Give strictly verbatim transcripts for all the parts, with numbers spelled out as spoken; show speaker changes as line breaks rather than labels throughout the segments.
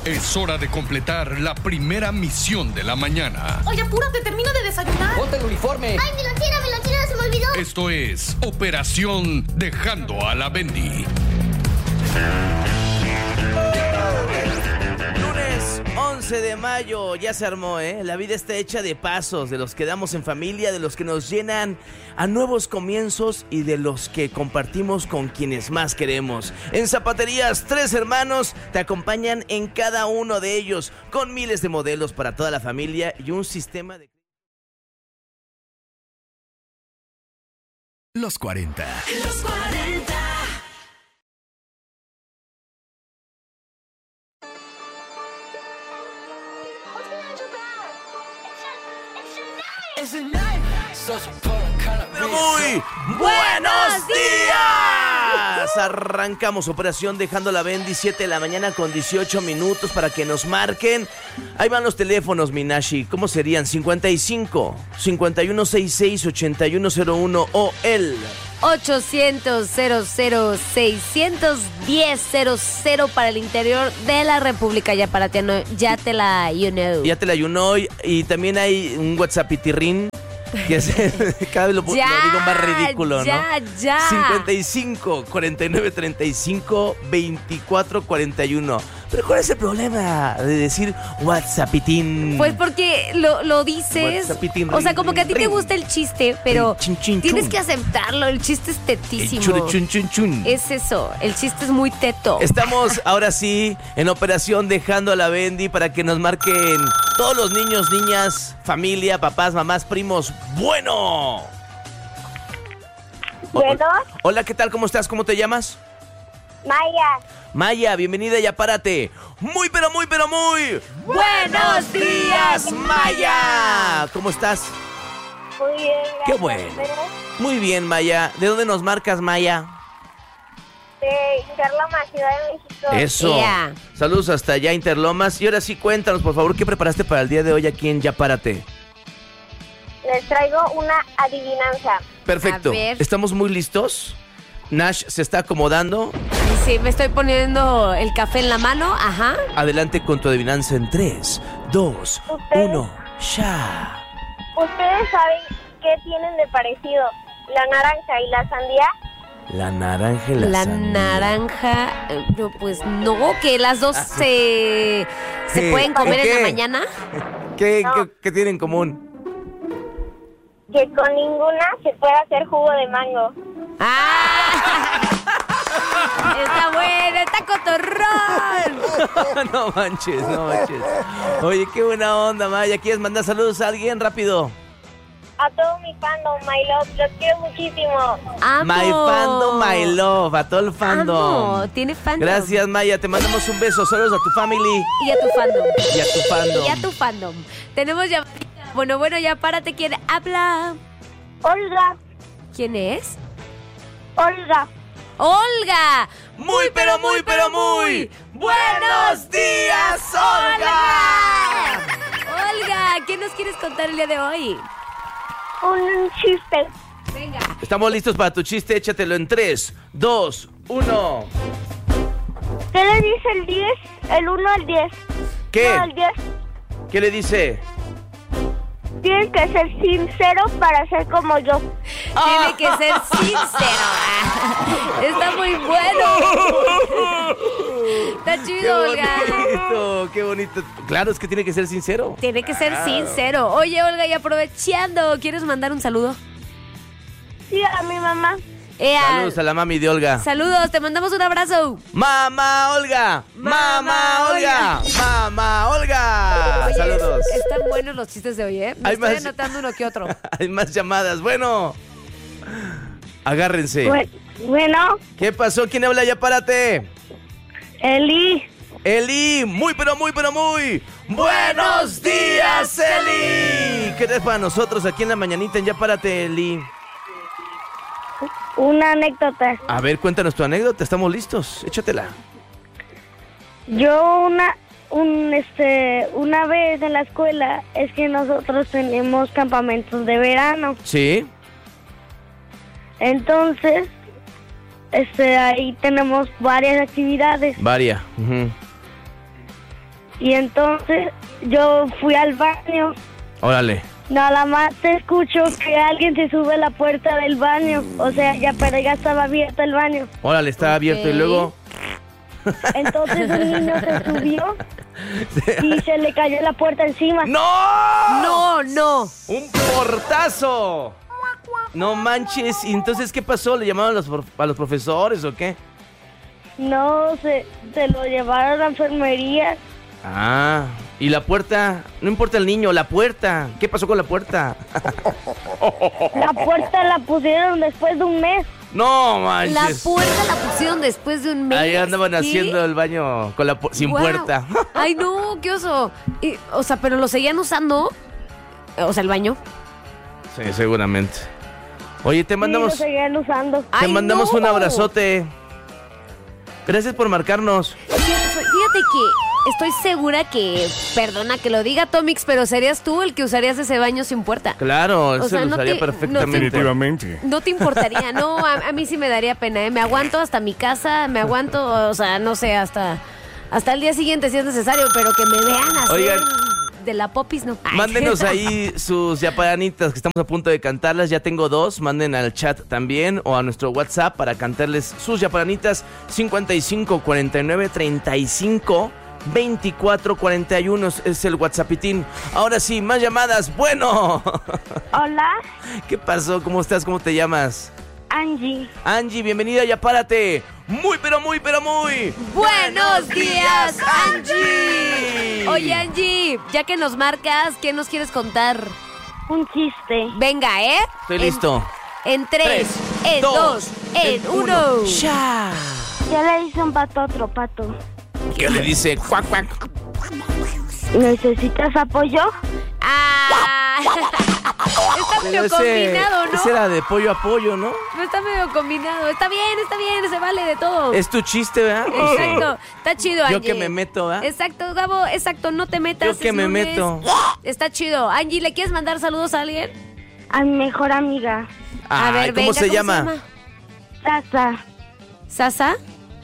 Es hora de completar la primera misión de la mañana.
Oye, apúrate, termino de desayunar.
¡Ponte el uniforme!
¡Ay, mi lonchera, mi lonchera, se me olvidó!
Esto es Operación Dejando a la Bendy.
Lunes once de mayo, ya se armó, ¿eh? La vida está hecha de pasos, de los que damos en familia, de los que nos llenan a nuevos comienzos y de los que compartimos con quienes más queremos. En Zapaterías Tres Hermanos te acompañan en cada uno de ellos, con miles de modelos para toda la familia y un sistema de...
Los cuarenta.
Los cuarenta.
Muy buenos días. Arrancamos operación Dejando la Bendy, siete de la mañana con dieciocho minutos para que nos marquen. Ahí van los teléfonos, Minashi. ¿Cómo serían? cincuenta y cinco, cincuenta y uno sesenta y seis, ochenta y uno cero uno o el
ochocientos, cero cero, seiscientos diez, cero cero para el interior de la República. Ya para ti, no, ya te la you know.
Ya te la you know. Y también hay un WhatsApp pitirrín. Que es, cada vez lo,
ya,
lo digo más ridículo,
ya,
¿no?
Ya, ya.
cincuenta y cinco, cuarenta y nueve, treinta y cinco, veinticuatro, cuarenta y uno. Pero ¿cuál es el problema de decir WhatsAppitín?
Pues porque lo, lo dices.
WhatsAppitín,
o sea,
ring,
como que a ti
ring.
te gusta el chiste, pero
Chin, chin,
tienes
chun.
que aceptarlo. El chiste es tetísimo.
El chun, chun, chun, chun.
Es eso, el chiste es muy teto.
Estamos ahora sí en operación Dejando a la Bendy para que nos marquen todos los niños, niñas, familia, papás, mamás, primos. ¡Bueno!
Bueno,
Hola, ¿qué tal? ¿Cómo estás? ¿Cómo te llamas?
Maya,
Maya, bienvenida, ya párate. Muy, pero muy, pero muy ¡buenos días, Maya! ¿Cómo estás?
muy bien.
Qué
gracias.
bueno.
¿Ustedes?
Muy bien, Maya. ¿De dónde nos marcas, Maya?
De Interlomas, Ciudad de México.
Eso.
Yeah.
Saludos hasta allá, Interlomas. Y ahora sí, cuéntanos, por favor, ¿qué preparaste para el día de hoy aquí en Ya Párate?
Les traigo una adivinanza.
Perfecto.
A ver.
¿Estamos muy listos? Nash se está acomodando.
Sí, me estoy poniendo el café en la mano, ajá.
Adelante con tu adivinanza en tres, dos,
Ustedes-
uno, ya.
¿Ustedes saben qué tienen de parecido la naranja y la sandía?
La naranja y la,
La
sandía.
naranja, eh, no, pues no, que las dos se, se
¿Qué?
pueden comer
¿Qué?
en la mañana.
¿Qué,
No.
qué, qué tienen en común?
Que con ninguna se puede hacer jugo de mango.
¡Ah! Está bueno, está cotorrón.
No manches, no manches. Oye, qué buena onda, Maya. ¿Quieres mandar saludos a alguien rápido?
A todo mi fandom, my love, los quiero muchísimo.
Amo.
My fandom, my love, a todo el fandom.
Amo, tiene fandom.
Gracias, Maya. Te mandamos un beso. Saludos a tu family
Y a tu fandom.
y a tu fandom.
Y a tu fandom. Tenemos ya... Bueno, bueno, ya párate. ¿Quién habla?
Olga,
¿Quién es?
Olga.
¡Olga!
Muy, pero muy, pero muy. ¡Buenos días, Olga!
Olga, ¿qué nos quieres contar el día de hoy?
Un chiste.
Venga.
Estamos listos para tu chiste. Échatelo en tres, dos, uno.
¿Qué le dice el diez? El uno al diez.
¿Qué?
No, el diez.
¿Qué le dice?
Tienes que ser sincero para ser como yo.
Tiene que ser sincero. Está muy bueno. Está
¡Qué
chido, Olga.
bonito! ¡Qué bonito! Claro, es que tiene que ser sincero.
Tiene que ser sincero. Oye, Olga, y aprovechando, ¿quieres mandar un saludo?
Sí, a mi mamá.
Ea,
Saludos a la mami de Olga.
Saludos, te mandamos un abrazo.
¡Mamá Olga! ¡Mamá Olga! ¡Mamá Olga!
Oye,
Saludos.
Están buenos los chistes de hoy, ¿eh? Me
Hay
estoy
más-
anotando uno que otro.
Hay más llamadas. Bueno, agárrense.
Bu- Bueno,
¿Qué pasó? ¿Quién habla? Ya párate.
Eli.
Eli, muy pero muy pero muy buenos días, Eli. ¿Qué tal para nosotros aquí en la mañanita en Ya Párate, Eli?
Una anécdota.
A ver, cuéntanos tu anécdota, estamos listos, échatela.
Yo una un este una vez en la escuela es que nosotros tenemos campamentos de verano.
¿Sí?
Entonces, este ahí tenemos varias actividades.
Varia. Ujú.
Y entonces yo fui al baño.
Órale.
Nada más te escucho que alguien se sube a la puerta del baño. O sea, ya, pero ya estaba abierto el baño.
Órale, estaba abierto y
Ok.
luego...
Entonces un niño se subió y se le cayó la puerta encima.
¡No!
No, no.
¡Un portazo! No manches. ¿Y entonces qué pasó? ¿Le llamaron a los, prof- a los profesores o qué?
No, se, se lo llevaron a la enfermería.
Ah, y la puerta, no importa el niño, la puerta. ¿Qué pasó con la puerta?
La puerta la pusieron después de un mes.
No
La
manches.
puerta la pusieron después de un mes.
Ahí andaban
¿Qué?
haciendo el baño con la pu- sin
Guau.
puerta.
Ay, no, qué oso. Y, o sea, pero lo seguían usando. O sea, el baño.
Sí, seguramente. Oye, te
Sí,
mandamos,
lo seguían usando.
te
Ay,
mandamos
no.
un abrazote. Gracias por marcarnos.
Fíjate que estoy segura que, perdona que lo diga Tomix, pero serías tú el que usarías ese baño sin puerta.
Claro,
O
eso
sea,
lo
no
usaría
te- no te-
perfectamente.
Definitivamente.
No te importaría, no, a, a mí sí me daría pena, ¿eh? Me aguanto hasta mi casa, me aguanto, o sea, no sé, hasta, hasta el día siguiente si es necesario, pero que me vean hacer
Oigan.
de la popis, no. Ay.
Mándenos ahí sus yapanitas que estamos a punto de cantarlas. Ya tengo dos. Manden al chat también o a nuestro WhatsApp para cantarles sus yapanitas. cincuenta y cinco cuarenta y nueve treinta y cinco veinticuatro cuarenta y uno es el WhatsAppitín. Ahora sí, más llamadas. Bueno.
Hola,
¿Qué pasó? ¿Cómo estás? ¿Cómo te llamas?
Angie.
Angie, bienvenida, ya párate. Muy, pero muy, pero muy.
¡Buenos días,
Angie!
Oye, Angie, ya que nos marcas, ¿qué nos quieres contar?
Un chiste.
Venga, ¿eh?
Estoy
En-
listo.
En tres,
Tres,
en
dos,
dos, en uno.
¡Ya!
Ya le hice un pato a otro pato.
¿Qué le dice? Cuac, cuac.
¿Necesitas apoyo?
Ah, está medio
Pero ese,
combinado, ¿no?
ese era de pollo a pollo, ¿no?
No está medio combinado. Está bien, está bien, se vale de todo.
Es tu chiste, ¿verdad? Pues sí.
Exacto, está chido,
Yo
Angie.
que me meto, ¿ah?
Exacto, Gabo, exacto, no te metas.
Yo que
es
me
lunes.
meto.
Está chido. Angie, ¿le quieres mandar saludos a alguien?
A mi mejor amiga,
A
Ay,
ver,
¿cómo
venga,
se llama?
Sasa.
¿Sasa?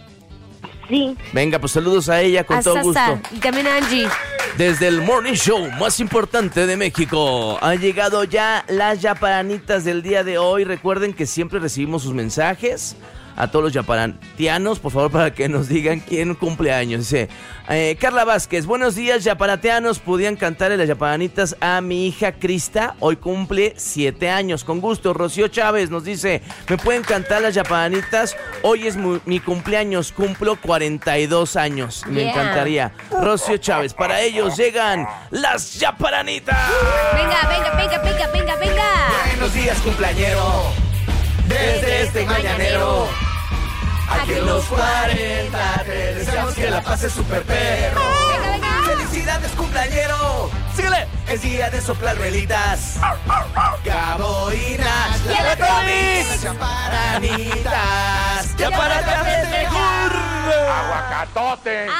Sí.
Venga, pues saludos a ella con
A
todo
Sasa.
gusto.
Y también a Angie.
Desde el morning show más importante de México han llegado ya las yapanitas del día de hoy. Recuerden que siempre recibimos sus mensajes. A todos los yaparantianos, por favor, para que nos digan quién cumple años. Dice, eh, Carla Vázquez, buenos días, yaparateanos. ¿Podían cantarle las yapanitas a mi hija Crista? Hoy cumple siete años. Con gusto. Rocío Chávez nos dice, ¿me pueden cantar las yapanitas? Hoy es mu- mi cumpleaños, cumplo cuarenta y dos años. Me
Yeah.
encantaría. Rocío Chávez, para ellos llegan las yaparanitas.
Venga, venga, venga, venga, venga, venga.
Buenos días, cumpleañero. Desde este mañanero. Aquí en los cuarenta te deseamos que la pases super perro.
Venga, venga.
¡Felicidades, cumpleañero! ¡Síguele! Es día de soplar velitas. Cabo y Nash.
¡Y a la
Tomix! ¡Yaparanitas! ¡Yaparate a festejar!
¡Aguacatote!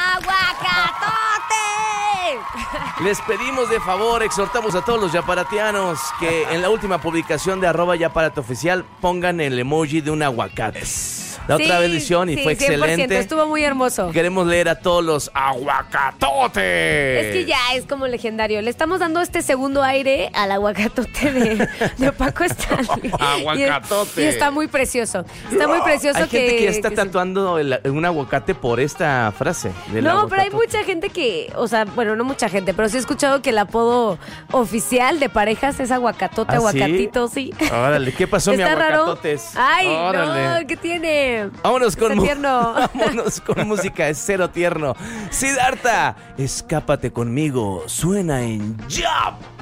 ¡Aguacatote!
Les pedimos de favor, exhortamos a todos los yaparatianos que en la última publicación de arroba yaparate oficial pongan el emoji de un aguacate. La otra
Sí,
vez lo hicieron y
sí,
fue
cien por ciento,
excelente.
estuvo muy hermoso.
Queremos leer a todos los aguacatotes.
Es que ya es como legendario. Le estamos dando este segundo aire al aguacatote de, de Paco Stanley.
Aguacatote.
Y, y está muy precioso. Está muy precioso
Hay
que...
gente que ya está
que se-
tatuando el- un aguacate por esta frase. del
No, pero hay
aguacatote.
mucha gente que, o sea, bueno, no mucha gente, pero sí he escuchado que el apodo oficial de parejas es aguacatote,
¿Ah, sí?
aguacatito, sí.
Órale, ¿qué pasó, mi
¿Está raro?
aguacatotes?
Ay,
Órale.
no, ¿qué tiene?
Vámonos con,
Está
mu-
tierno.
vámonos con música, es cero tierno. Siddhartha, escápate conmigo, suena en Jab.